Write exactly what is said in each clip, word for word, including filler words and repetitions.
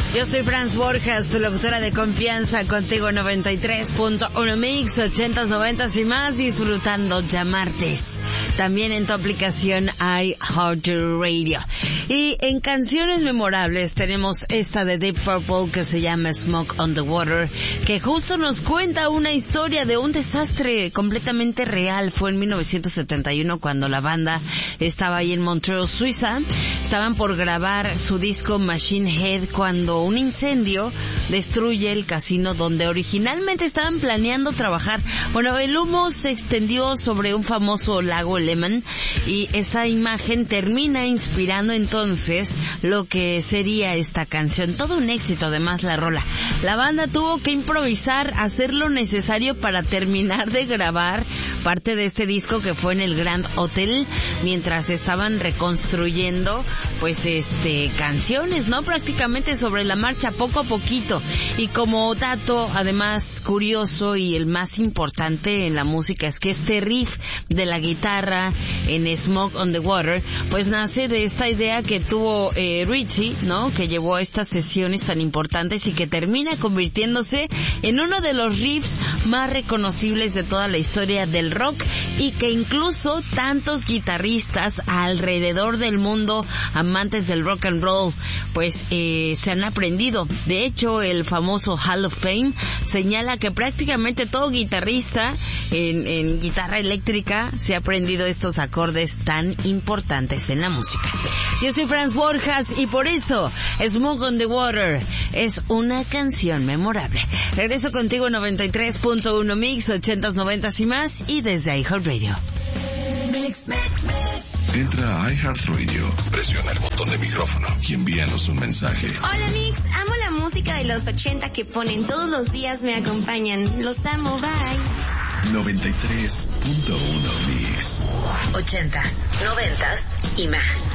Yo soy Franz Borjas, tu locutora de confianza, contigo noventa y tres punto uno Mix, ochentas, noventas y más, disfrutando ya martes. También en tu aplicación iHeartRadio. Y en canciones memorables tenemos esta de Deep Purple que se llama Smoke on the Water, que justo nos cuenta una historia de un desastre completamente real. Fue en mil novecientos setenta y uno cuando la banda estaba ahí en Montreux, Suiza. Estaban por grabar su disco Machine Head cuando un incendio destruye el casino donde originalmente estaban planeando trabajar. Bueno, el humo se extendió sobre un famoso lago Léman y esa imagen termina inspirando entonces lo que sería esta canción. Todo un éxito, además, la rola. La banda tuvo que improvisar, hacer lo necesario para terminar de grabar parte de este disco que fue en el Grand Hotel mientras estaban reconstruyendo pues este canciones, ¿no? Prácticamente sobre la marcha, poco a poquito. Y como dato, además, curioso y el más importante en la música es que este riff de la guitarra en Smoke on the Water, pues nace de esta idea que tuvo eh, Richie, ¿no? Que llevó a estas sesiones tan importantes y que termina convirtiéndose en uno de los riffs más reconocibles de toda la historia del rock y que incluso tantos guitarristas alrededor del mundo, amantes del rock and roll, pues eh, se han aprendido. De hecho, el famoso Hall of Fame señala que prácticamente todo guitarrista en, en guitarra eléctrica se ha aprendido estos acordes tan importantes en la música. Yo soy Franz Borjas y por eso Smoke on the Water es una canción memorable. Regreso contigo noventa y tres punto uno Mix, ochentas, noventas y más y desde iHeartRadio. Mix, mix, mix. Entra a iHeartRadio, presiona el botón de micrófono y envíanos un mensaje. Hola Mix, amo la música de los ochenta que ponen todos los días, me acompañan. Los amo, bye. noventa y tres punto uno Mix. Ochentas, noventas y más.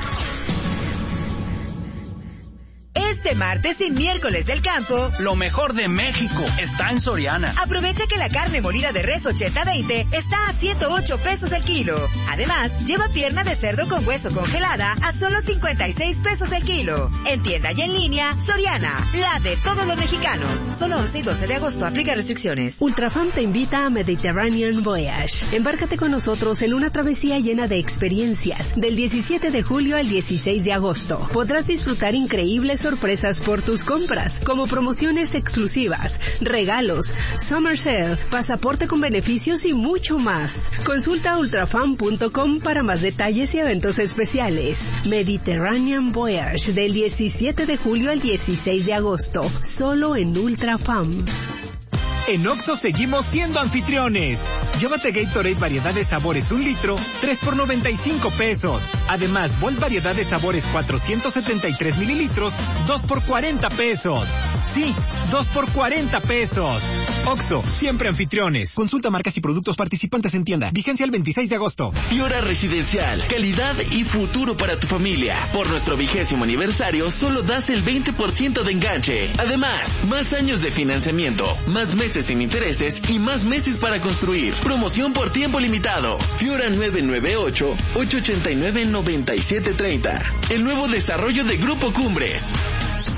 Este martes y miércoles del campo, lo mejor de México está en Soriana. Aprovecha que la carne molida de res ochenta veinte está a ciento ocho pesos el kilo. Además, lleva pierna de cerdo con hueso congelada a solo cincuenta y seis pesos el kilo. En tienda y en línea, Soriana, la de todos los mexicanos. Solo once y doce de agosto, aplica restricciones. Ultrafam te invita a Mediterranean Voyage. Embárcate con nosotros en una travesía llena de experiencias. Del diecisiete de julio al dieciséis de agosto. Podrás disfrutar increíbles sorpresas por tus compras, como promociones exclusivas, regalos, summer sale, pasaporte con beneficios y mucho más. Consulta ultrafam punto com para más detalles y eventos especiales. Mediterranean Voyage del diecisiete de julio al dieciséis de agosto, solo en Ultrafam. En Oxxo seguimos siendo anfitriones. Llévate Gatorade variedad de sabores un litro, tres por noventa y cinco pesos. Además, Volt variedad de sabores cuatrocientos setenta y tres mililitros, dos por cuarenta pesos. Sí, dos por cuarenta pesos. Oxxo, siempre anfitriones. Consulta marcas y productos participantes en tienda. Vigencia el veintiséis de agosto. Fiora Residencial, calidad y futuro para tu familia. Por nuestro vigésimo aniversario, solo das el veinte por ciento de enganche. Además, más años de financiamiento, más meses sin intereses y más meses para construir. Promoción por tiempo limitado. Fiora nueve nueve ocho, ocho ocho nueve, nueve siete tres cero. El nuevo desarrollo de Grupo Cumbres.